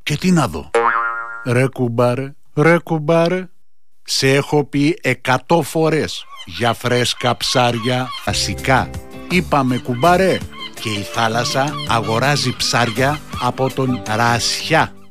Και τι να δω? Ρε κουμπάρε, σε έχω πει 100 φορές για φρέσκα ψάρια ασικά. Είπαμε κουμπάρε, και η θάλασσα αγοράζει ψάρια από τον Ρασιά.